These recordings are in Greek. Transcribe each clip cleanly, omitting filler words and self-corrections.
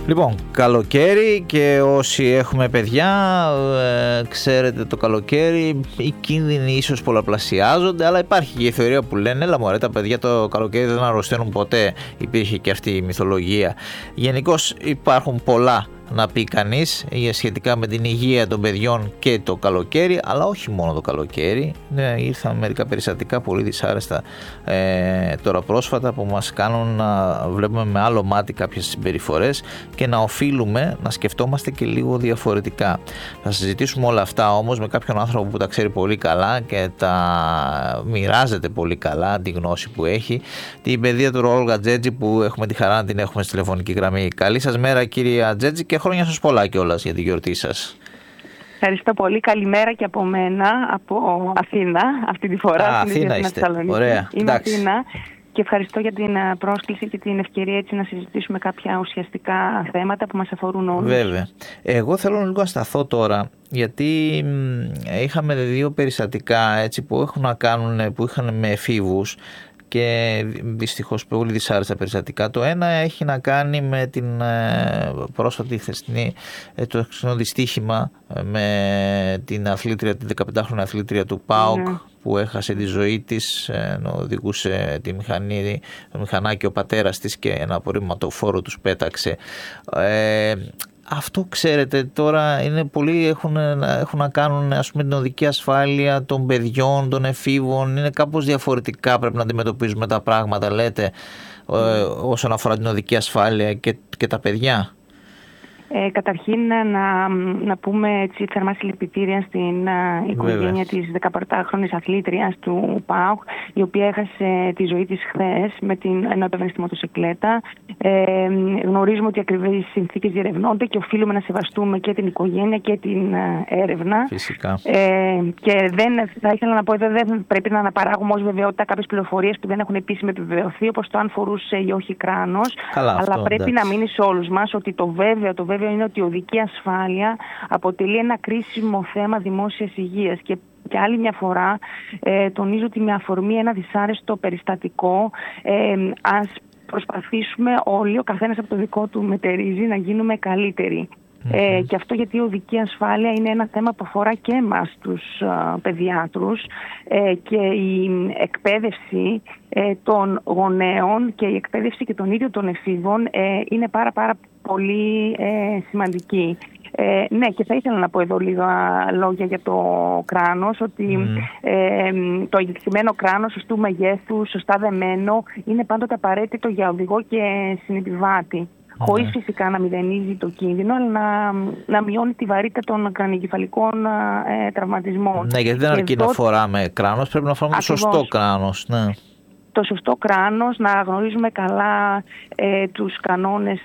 Λοιπόν, καλοκαίρι και όσοι έχουμε παιδιά, ξέρετε το καλοκαίρι οι κίνδυνοι ίσως πολλαπλασιάζονται, αλλά υπάρχει και η θεωρία που λένε έλα μωρέ, τα παιδιά το καλοκαίρι δεν αρρωσταίνουν ποτέ. Υπήρχε και αυτή η μυθολογία. Γενικώς υπάρχουν πολλά να πει κανείς σχετικά με την υγεία των παιδιών και το καλοκαίρι, αλλά όχι μόνο το καλοκαίρι. Ήρθαν μερικά περιστατικά πολύ δυσάρεστα τώρα πρόσφατα που μας κάνουν να βλέπουμε με άλλο μάτι κάποιες συμπεριφορές και να οφείλουμε να σκεφτόμαστε και λίγο διαφορετικά. Θα συζητήσουμε όλα αυτά όμως με κάποιον άνθρωπο που τα ξέρει πολύ καλά και τα μοιράζεται πολύ καλά τη γνώση που έχει, την παιδίατρο Όλγα Τζέτζη, που έχουμε τη χαρά να την έχουμε στη τηλεφωνική γραμμή. Καλή σας μέρα κυρία Τζέτζη και χρόνια σας πολλά κιόλας για τη γιορτή σας. Ευχαριστώ πολύ. Καλημέρα και από μένα, από Αθήνα, αυτή τη φορά. Αθήνα είστε. Ωραία. Είμαι Αθήνα και ευχαριστώ για την πρόσκληση και την ευκαιρία έτσι να συζητήσουμε κάποια ουσιαστικά θέματα που μας αφορούν όλους. Βέβαια. Εγώ θέλω λίγο να σταθώ τώρα, γιατί είχαμε δύο περιστατικά έτσι, που έχουν να κάνουν, που είχαν με εφήβους και δυστυχώς πολύ δυσάρεστα περιστατικά. Το ένα έχει να κάνει με την πρόσφατη χθεσινή το χθεσινό δυστύχημα με την αθλήτρια, την 15χρονη αθλήτρια του ΠΑΟΚ, που έχασε τη ζωή της ενώ οδηγούσε τη μηχανή, το μηχανάκι ο πατέρας της και ένα απορριμματοφόρο τους πέταξε. Αυτό ξέρετε τώρα είναι πολλοί έχουν να κάνουν ας πούμε την οδική ασφάλεια των παιδιών, των εφήβων, είναι κάπως διαφορετικά, πρέπει να αντιμετωπίζουμε τα πράγματα λέτε όσον αφορά την οδική ασφάλεια και τα παιδιά. Καταρχήν να πούμε έτσι θερμά συλληπιτήρια στην οικογένεια της 15χρονης αθλήτριας του ΠΑΟΚ, η οποία έχασε τη ζωή της χθες ενώ έπαιρνε στη μοτοσικλέτα. Γνωρίζουμε ότι ακριβείς συνθήκες διερευνώνται και οφείλουμε να σεβαστούμε και την οικογένεια και την έρευνα. Φυσικά. Και θα ήθελα να πω εδώ δεν πρέπει να αναπαράγουμε ως βεβαιότητα κάποιες πληροφορίες που δεν έχουν επίσημα επιβεβαιωθεί, όπως το αν φορούσε ή όχι κράνος. Αλλά πρέπει να μείνει σε όλους μας ότι το βέβαιο είναι ότι η οδική ασφάλεια αποτελεί ένα κρίσιμο θέμα δημόσιας υγείας και άλλη μια φορά τονίζω ότι με αφορμή ένα δυσάρεστο περιστατικό ας προσπαθήσουμε όλοι, ο καθένας από το δικό του μετερίζει, να γίνουμε καλύτεροι. Και αυτό γιατί η οδική ασφάλεια είναι ένα θέμα που αφορά και εμάς τους παιδιάτρους και η εκπαίδευση των γονέων και η εκπαίδευση και των ίδιων των εφήβων είναι πάρα πολύ σημαντική. Ναι, και θα ήθελα να πω εδώ λίγα λόγια για το κράνος, ότι το εγκεκριμένο κράνος σωστού μεγέθους, σωστά δεμένο, είναι πάντοτε απαραίτητο για οδηγό και συνεπιβάτη. Χωρίς φυσικά να μηδενίζει το κίνδυνο, αλλά να μειώνει τη βαρύτητα των κρανιογκεφαλικών τραυματισμών. Ναι, γιατί δεν αρκεί να φοράμε κράνος, πρέπει να φοράμε το σωστό κράνος. Ναι. Το σωστό κράνος, να γνωρίζουμε καλά τους κανόνες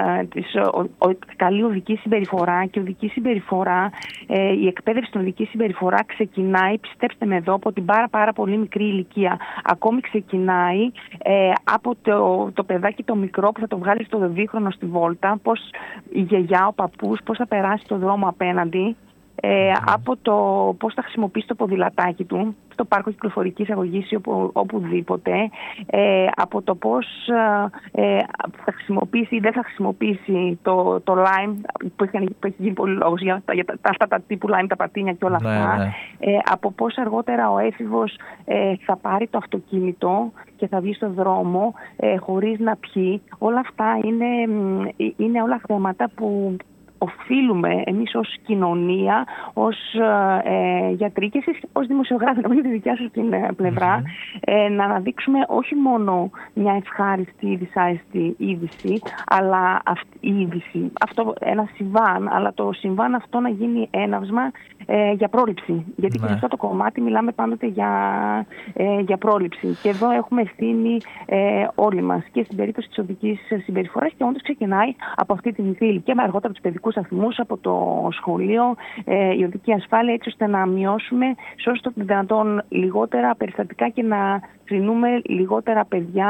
καλή οδική συμπεριφορά και οδική συμπεριφορά, η εκπαίδευση στην οδική συμπεριφορά ξεκινάει, πιστέψτε με εδώ, από την πάρα πολύ μικρή ηλικία. Ακόμη ξεκινάει από το παιδάκι το μικρό που θα το βγάλει στο 2χρονο στη βόλτα, πώς η γιαγιά, ο παππούς, πώς θα περάσει το δρόμο απέναντι. Από το πώς θα χρησιμοποιήσει το ποδηλατάκι του στο πάρκο κυκλοφορικής αγωγής ή οπουδήποτε, από το πώς θα χρησιμοποιήσει ή δεν θα χρησιμοποιήσει το lime που έχει γίνει πολύ λόγος για αυτά τα τύπου lime, τα πατίνια και όλα αυτά, από πώς αργότερα ο έφηβος θα πάρει το αυτοκίνητο και θα βγει στο δρόμο χωρίς να πιει. Όλα αυτά είναι όλα θέματα που οφείλουμε εμείς ως κοινωνία, ως γιατροί και εσείς ως δημοσιογράφοι, νομίζω τη δικιά σας την πλευρά, να αναδείξουμε όχι μόνο μια ευχάριστη, δυσάρεστη είδηση, αλλά αυτό ένα συμβάν, αλλά το συμβάν αυτό να γίνει έναυσμα για πρόληψη. Γιατί και σε αυτό το κομμάτι μιλάμε πάντοτε για πρόληψη. Και εδώ έχουμε ευθύνη όλοι μας και στην περίπτωση της οδικής συμπεριφοράς και όντως ξεκινάει από αυτή την ηλικία, με αργότερα τους παιδικούς σταθμούς, από το σχολείο, η οδική ασφάλεια, έτσι ώστε να μειώσουμε σε όσο το δυνατόν λιγότερα περιστατικά και να κρινούμε λιγότερα παιδιά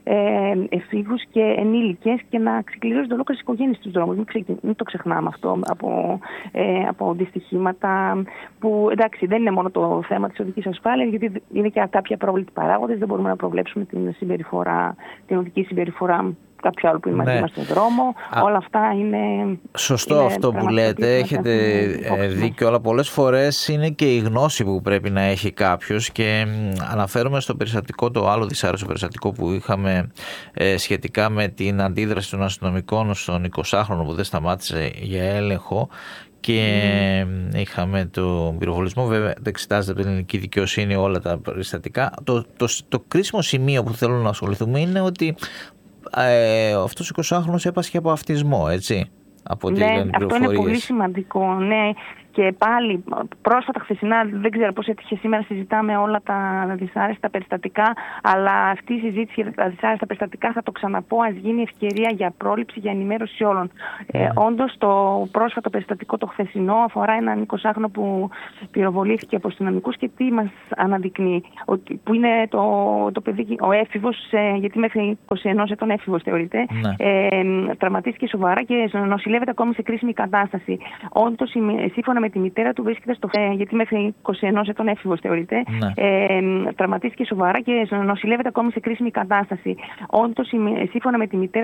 εφήβους και ενήλικες και να ξεκλειδώσουν ολόκληρες οικογένειες στους δρόμους. Μην το ξεχνάμε αυτό από δυστυχήματα που, εντάξει, δεν είναι μόνο το θέμα της οδικής ασφάλειας, γιατί είναι και κάποια πρόβλητοι παράγοντες. Δεν μπορούμε να προβλέψουμε την οδική συμπεριφορά κάποιου άλλου που είναι μαζί μας στον δρόμο. Όλα αυτά είναι... Σωστό αυτό που λέτε, έχετε δίκιο, αλλά πολλές φορές είναι και η γνώση που πρέπει να έχει κάποιος, και αναφέρομαι στο περιστατικό, το άλλο δυσάρεστο περιστατικό που είχαμε σχετικά με την αντίδραση των αστυνομικών στον 20χρονο που δεν σταμάτησε για έλεγχο, και είχαμε τον πυροβολισμό. Βέβαια δεν εξετάζεται από την ελληνική δικαιοσύνη όλα τα περιστατικά. Το κρίσιμο σημείο που θέλω να ασχοληθούμε είναι ότι αυτός ο 20χρονος έπασχε από αυτισμό, έτσι, από ό,τι λένε οι πληροφορίες. Αυτό είναι πολύ σημαντικό, ναι. Και πάλι πρόσφατα χθεσινά, δεν ξέρω πώς έτυχε σήμερα, συζητάμε όλα τα δυσάρεστα περιστατικά, αλλά αυτή η συζήτηση για τα δυσάρεστα περιστατικά, θα το ξαναπώ, ας γίνει ευκαιρία για πρόληψη, για ενημέρωση όλων. Όντως το πρόσφατο περιστατικό, το χθεσινό, αφορά έναν 20χρονο που πυροβολήθηκε από αστυνομικούς, και τι μας αναδεικνύει, που είναι το παιδί, ο έφηβος, γιατί μέχρι 21 ετών έφηβος θεωρείται, τραυματίστηκε σοβαρά και νοσηλεύεται ακόμη σε κρίσιμη κατάσταση. Όντως, σύμφωνα με τη μητέρα του, βρίσκεται γιατί μέχρι 21 ετών έφηβος θεωρείται, τραυματίστηκε σοβαρά και νοσηλεύεται ακόμη σε κρίσιμη κατάσταση. Όντως, σύμφωνα με τη μητέρα